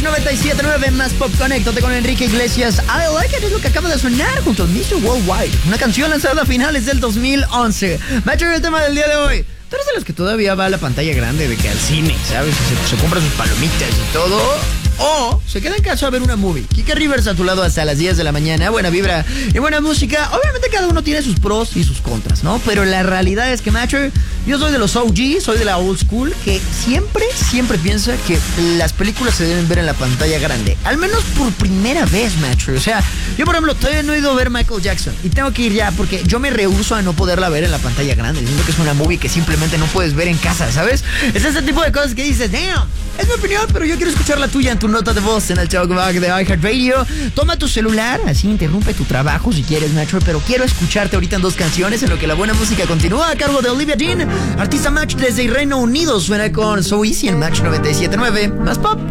Match 97.9, más pop. Conéctate con Enrique Iglesias. I Like It es lo que acaba de sonar junto a Mr. Worldwide, una canción lanzada a finales del 2011. Match, el tema del día de hoy. ¿Tú eres de los que todavía va a la pantalla grande de que al cine, sabes? Se compra sus palomitas y todo. O se queda en casa a ver una movie. Kike Rivers a tu lado hasta las 10 de la mañana. Buena vibra y buena música. Obviamente cada uno tiene sus pros y sus contras, ¿no? Pero la realidad es que, Matcher, yo soy de los OG, soy de la old school, que siempre piensa que las películas se deben ver en la pantalla grande. Al menos por primera vez, Matcher. O sea, yo por ejemplo todavía no he ido a ver Michael Jackson y tengo que ir ya porque yo me rehúso a no poderla ver en la pantalla grande. Siento que es una movie que simplemente no puedes ver en casa, ¿sabes? Es ese tipo de cosas que dices, damn, es mi opinión, pero yo quiero escuchar la tuya en tu nota de voz en el Talkback de iHeartRadio. Toma tu celular, así interrumpe tu trabajo si quieres, Nacho, pero quiero escucharte ahorita en dos canciones en lo que la buena música continúa a cargo de Olivia Dean. Artista Match desde Reino Unido suena con So Easy en Match 97.9. Más pop.